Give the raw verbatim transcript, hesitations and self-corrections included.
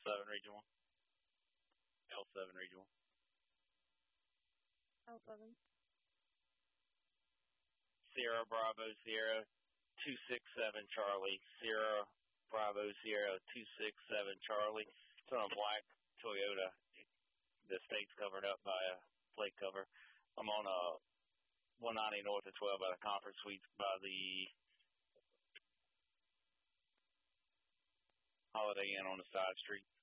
seven Region one. L seven Region one. L seven. Sierra Bravo Sierra two six seven Charlie. Sierra Bravo Sierra two six seven Charlie. It's on a black Toyota. The state's covered up by a plate cover. I'm on a one ninety north of twelve by the Conference Suites by the Holiday Inn on the side street.